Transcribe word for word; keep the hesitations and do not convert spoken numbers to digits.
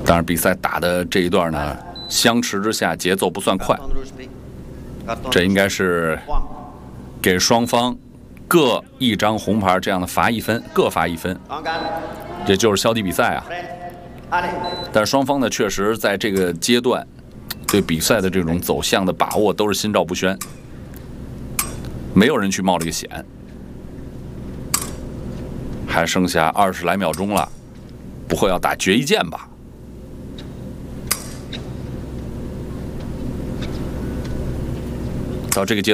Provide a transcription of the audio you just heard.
但是比赛打的这一段呢，相持之下节奏不算快，这应该是给双方各一张红牌这样的罚一分，各罚一分，也就是消极比赛啊。但是双方呢，确实在这个阶段对比赛的这种走向的把握都是心照不宣，没有人去冒这个险。还剩下二十来秒钟了，不会要打决一键吧？到这个阶段。